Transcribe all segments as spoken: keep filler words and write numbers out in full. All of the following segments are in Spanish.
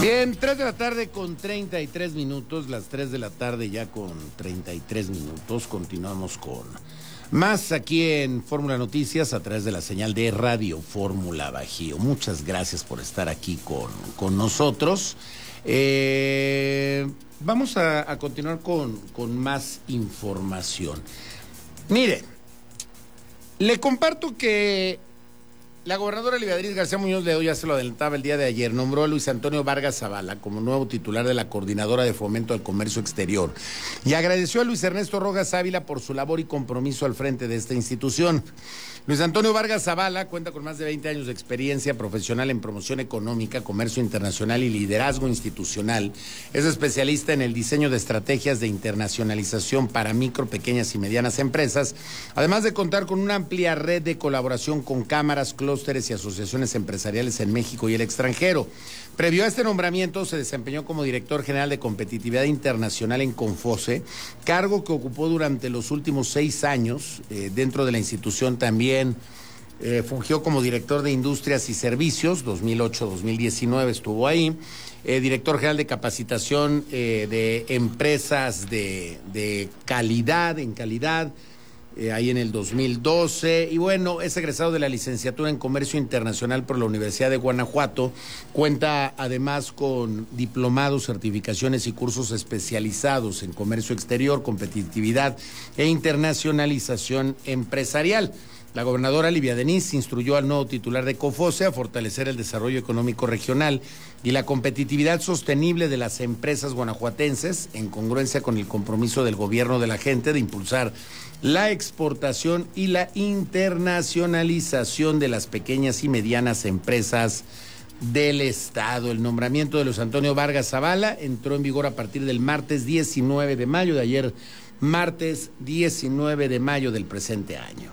Bien, tres de la tarde con treinta y tres minutos, las tres de la tarde ya con treinta y tres minutos, continuamos con más aquí en Fórmula Noticias a través de la señal de Radio Fórmula Bajío. Muchas gracias por estar aquí con, con nosotros. Eh, vamos a, a continuar con, con más información. Mire, le comparto que la gobernadora Olivia Beatriz García Muñoz Ledo, ya se lo adelantaba el día de ayer, nombró a Luis Antonio Vargas Zavala como nuevo titular de la Coordinadora de Fomento al Comercio Exterior y agradeció a Luis Ernesto Rojas Ávila por su labor y compromiso al frente de esta institución. Luis Antonio Vargas Zavala cuenta con más de veinte años de experiencia profesional en promoción económica, comercio internacional y liderazgo institucional. Es especialista en el diseño de estrategias de internacionalización para micro, pequeñas y medianas empresas, además de contar con una amplia red de colaboración con cámaras, clústeres y asociaciones empresariales en México y el extranjero. Previo a este nombramiento se desempeñó como director general de competitividad internacional en Confose, cargo que ocupó durante los últimos seis años. Eh, dentro de la institución también eh, fungió como director de industrias y servicios, dos mil ocho a dos mil diecinueve estuvo ahí, eh, director general de capacitación eh, de empresas de, de calidad, en calidad, Eh, ahí en el dos mil doce, y bueno, es egresado de la licenciatura en Comercio Internacional por la Universidad de Guanajuato, cuenta además con diplomados, certificaciones y cursos especializados en comercio exterior, competitividad e internacionalización empresarial. La gobernadora Livia Denis instruyó al nuevo titular de COFOSE a fortalecer el desarrollo económico regional y la competitividad sostenible de las empresas guanajuatenses, en congruencia con el compromiso del gobierno de la gente de impulsar la exportación y la internacionalización de las pequeñas y medianas empresas del Estado. El nombramiento de Luis Antonio Vargas Zavala entró en vigor a partir del martes diecinueve de mayo, de ayer, martes diecinueve de mayo del presente año.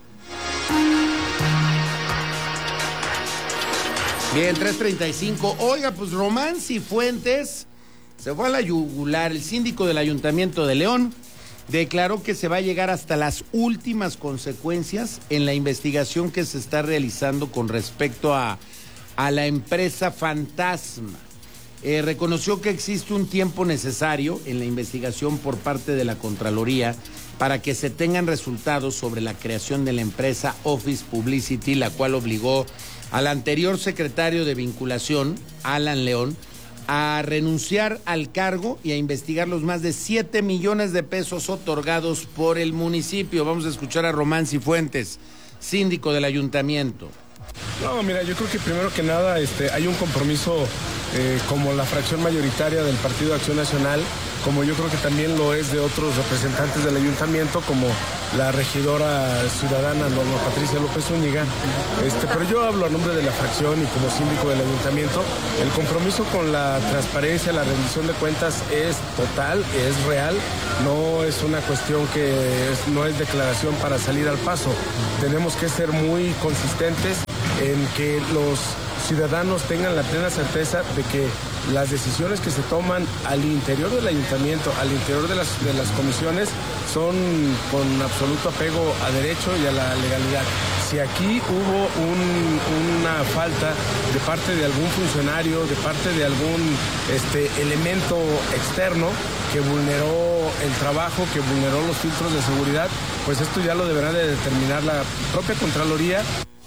Bien, tres treinta y cinco. Oiga, pues Román Cifuentes se fue a la yugular. El síndico del Ayuntamiento de León declaró que se va a llegar hasta las últimas consecuencias en la investigación que se está realizando con respecto a, a la empresa fantasma. Eh, reconoció que existe un tiempo necesario en la investigación por parte de la Contraloría para que se tengan resultados sobre la creación de la empresa Office Publicity, la cual obligó al anterior secretario de Vinculación, Alan León, a renunciar al cargo y a investigar los más de siete millones de pesos otorgados por el municipio. Vamos a escuchar a Román Cifuentes, síndico del ayuntamiento. No, mira, yo creo que primero que nada este, hay un compromiso eh, como la fracción mayoritaria del Partido Acción Nacional, como yo creo que también lo es de otros representantes del ayuntamiento, como la regidora ciudadana Norma Patricia López Zúñiga, este, pero yo hablo a nombre de la fracción y como síndico del ayuntamiento. El compromiso con la transparencia, la rendición de cuentas es total, es real, no es una cuestión que es, no es declaración para salir al paso. Tenemos que ser muy consistentes en que los ciudadanos tengan la plena certeza de que las decisiones que se toman al interior del ayuntamiento, al interior de las, de las comisiones, son con absoluto apego a derecho y a la legalidad. Si aquí hubo un, una falta de parte de algún funcionario, de parte de algún este, elemento externo que vulneró el trabajo, que vulneró los filtros de seguridad, pues esto ya lo deberá de determinar la propia Contraloría.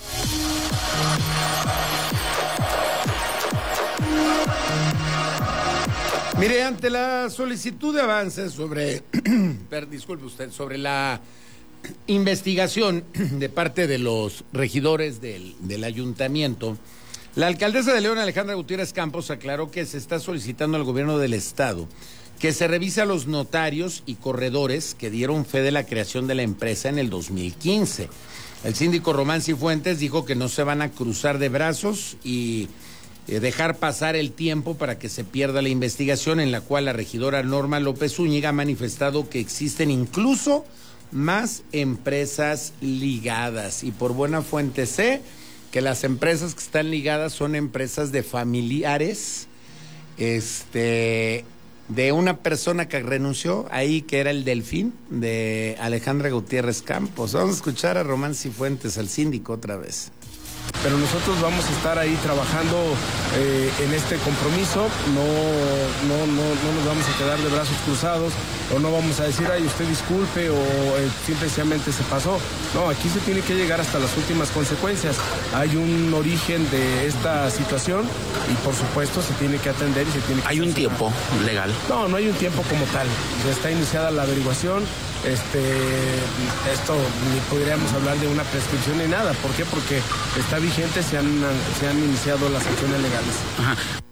Mire, ante la solicitud de avances sobre, per, disculpe usted, sobre la investigación de parte de los regidores del, del ayuntamiento, la alcaldesa de León, Alejandra Gutiérrez Campos, aclaró que se está solicitando al gobierno del estado que se revise a los notarios y corredores que dieron fe de la creación de la empresa en el dos mil quince. El síndico Román Cifuentes dijo que no se van a cruzar de brazos y eh, dejar pasar el tiempo para que se pierda la investigación, en la cual la regidora Norma López Zúñiga ha manifestado que existen incluso más empresas ligadas. Y por buena fuente sé que las empresas que están ligadas son empresas de familiares, este... de una persona que renunció ahí, que era el Delfín, de Alejandra Gutiérrez Campos. Vamos a escuchar a Román Cifuentes, al síndico, otra vez. pero nosotros vamos a estar ahí trabajando eh, en este compromiso, no, no, no, no nos vamos a quedar de brazos cruzados, o no vamos a decir, ay, usted disculpe, o eh, simplemente se pasó. No, aquí se tiene que llegar hasta las últimas consecuencias. Hay un origen de esta situación y por supuesto se tiene que atender y se tiene que... ¿Hay un tiempo legal? No, no hay un tiempo como tal. Ya está iniciada la averiguación. Este, esto ni podríamos hablar de una prescripción ni nada. ¿Por qué? Porque está vigente, se han, se han iniciado las acciones legales. Ajá.